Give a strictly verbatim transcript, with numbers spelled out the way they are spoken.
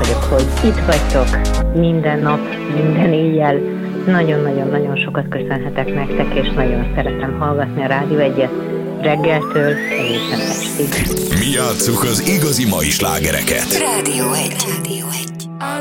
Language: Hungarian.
vagyok, hogy itt vagytok minden nap, minden éjjel. Nagyon-nagyon-nagyon sokat köszönhetek nektek, és nagyon szeretem hallgatni a Rádió Egyet reggeltől egészen estig. Mi játsszuk az igazi mai slágereket. Rádió Egy. Rádió Egy.